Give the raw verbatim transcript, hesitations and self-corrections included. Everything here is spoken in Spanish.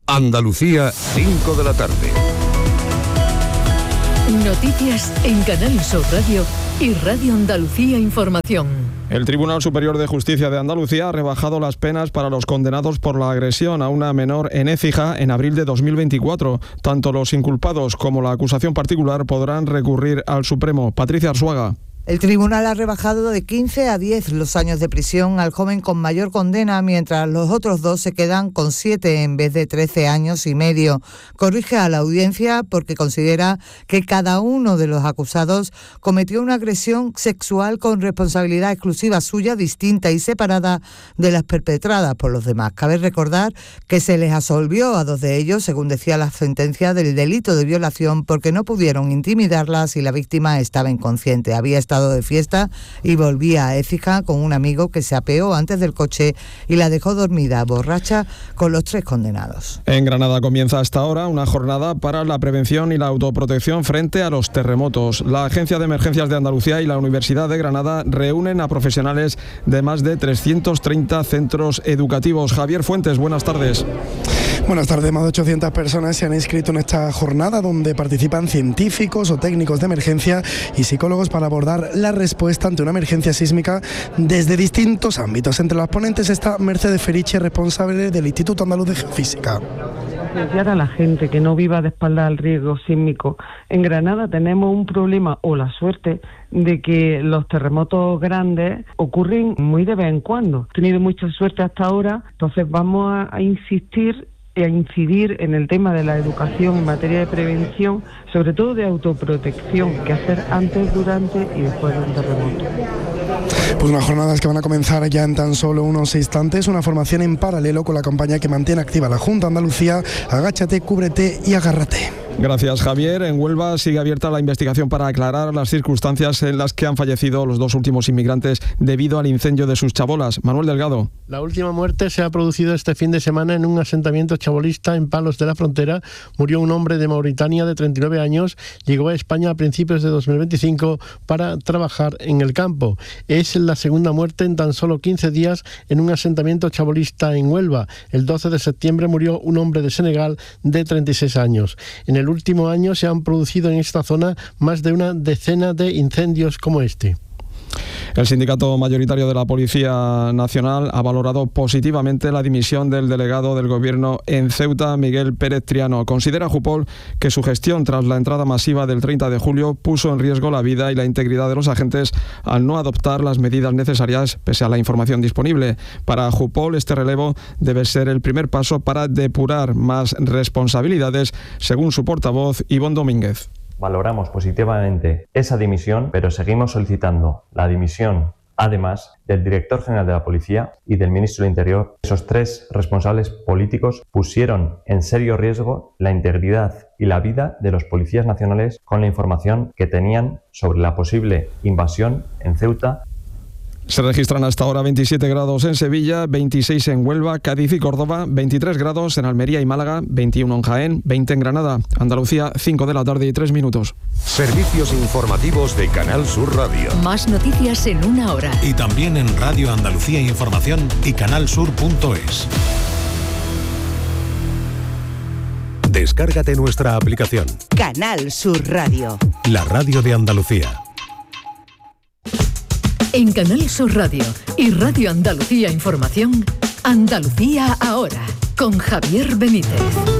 Andalucía, cinco de la tarde. Noticias en Canal Sur Radio y Radio Andalucía Información. El Tribunal Superior de Justicia de Andalucía ha rebajado las penas para los condenados por la agresión a una menor en Écija en abril de dos mil veinticuatro. Tanto los inculpados como la acusación particular podrán recurrir al Supremo. Patricia Arzuaga. El tribunal ha rebajado de quince a diez los años de prisión al joven con mayor condena, mientras los otros dos se quedan con siete en vez de trece años y medio. Corrige a la audiencia porque considera que cada uno de los acusados cometió una agresión sexual con responsabilidad exclusiva suya, distinta y separada de las perpetradas por los demás. Cabe recordar que se les absolvió a dos de ellos, según decía la sentencia, del delito de violación porque no pudieron intimidarlas y la víctima estaba inconsciente. Había estado de fiesta y volvía a Écija con un amigo que se apeó antes del coche y la dejó dormida, borracha, con los tres condenados. En Granada comienza hasta ahora una jornada para la prevención y la autoprotección frente a los terremotos. La Agencia de Emergencias de Andalucía y la Universidad de Granada reúnen a profesionales de más de trescientos treinta centros educativos. Javier Fuentes, buenas tardes. Buenas tardes. Más de ochocientas personas se han inscrito en esta jornada donde participan científicos o técnicos de emergencia y psicólogos para abordar la respuesta ante una emergencia sísmica desde distintos ámbitos. Entre las ponentes está Mercedes Feriche, responsable del Instituto Andaluz de Geofísica. Concienciar a la gente que no viva de espaldas al riesgo sísmico. En Granada tenemos un problema o la suerte de que los terremotos grandes ocurren muy de vez en cuando. He tenido mucha suerte hasta ahora, entonces vamos a, a insistir y a incidir en el tema de la educación en materia de prevención, sobre todo de autoprotección, que hacer antes, durante y después de un terremoto. Pues unas jornadas que van a comenzar ya en tan solo unos instantes, una formación en paralelo con la campaña que mantiene activa la Junta de Andalucía, Agáchate, Cúbrete y Agárrate. Gracias, Javier. En Huelva sigue abierta la investigación para aclarar las circunstancias en las que han fallecido los dos últimos inmigrantes debido al incendio de sus chabolas. Manuel Delgado. La última muerte se ha producido este fin de semana en un asentamiento chabolista en Palos de la Frontera. Murió un hombre de Mauritania de treinta y nueve años. Llegó a España a principios de dos mil veinticinco para trabajar en el campo. Es la segunda muerte en tan solo quince días en un asentamiento chabolista en Huelva. El doce de septiembre murió un hombre de Senegal de treinta y seis años. En el último año se han producido en esta zona más de una decena de incendios como este. El sindicato mayoritario de la Policía Nacional ha valorado positivamente la dimisión del delegado del Gobierno en Ceuta, Miguel Pérez Triano. Considera Jupol que su gestión tras la entrada masiva del treinta de julio puso en riesgo la vida y la integridad de los agentes al no adoptar las medidas necesarias pese a la información disponible. Para Jupol, este relevo debe ser el primer paso para depurar más responsabilidades, según su portavoz, Ivonne Domínguez. Valoramos positivamente esa dimisión, pero seguimos solicitando la dimisión, además, del director general de la Policía y del ministro del Interior. Esos tres responsables políticos pusieron en serio riesgo la integridad y la vida de los policías nacionales con la información que tenían sobre la posible invasión en Ceuta. Se registran hasta ahora veintisiete grados en Sevilla, veintiséis en Huelva, Cádiz y Córdoba, veintitrés grados en Almería y Málaga, veintiuno en Jaén, veinte en Granada. Andalucía, cinco de la tarde y tres minutos. Servicios informativos de Canal Sur Radio. Más noticias en una hora. Y también en Radio Andalucía Información y canalsur punto es. Descárgate nuestra aplicación. Canal Sur Radio. La radio de Andalucía. En Canal Sur Radio y Radio Andalucía Información, Andalucía ahora, con Javier Benítez.